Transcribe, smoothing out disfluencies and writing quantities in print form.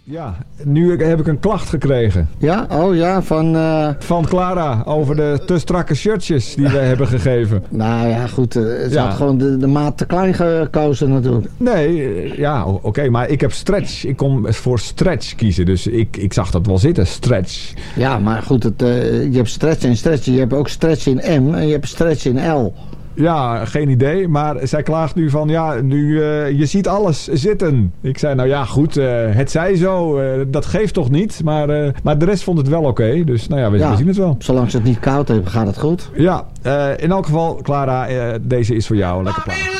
Ja, nu heb ik een klacht gekregen. Ja? Oh ja, Van Clara over de te strakke shirtjes die we hebben gegeven. Nou ja, goed. Ze had gewoon de maat te klein gekozen natuurlijk. Nee, ja, oké, maar ik heb stretch. Ik kon voor stretch kiezen, dus ik zag dat wel zitten, stretch. Ja, maar goed, je hebt stretch en stretch. Je hebt ook stretch in M en je hebt stretch in L. Ja, geen idee. Maar zij klaagt nu van, je ziet alles zitten. Ik zei, nou ja, goed, het zij zo. Dat geeft toch niet. Maar de rest vond het wel oké. Dus nou ja, we zien het wel. Zolang ze het niet koud hebben, gaat het goed. Ja, in elk geval, Clara, deze is voor jou. Lekker plaat.